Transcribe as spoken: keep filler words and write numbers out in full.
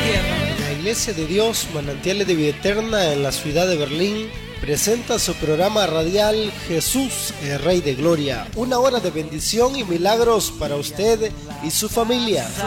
tierra. La Iglesia de Dios, Manantiales de Vida Eterna en la ciudad de Berlín, presenta su programa radial Jesús, el Rey de Gloria. Una hora de bendición y milagros para usted y su familia.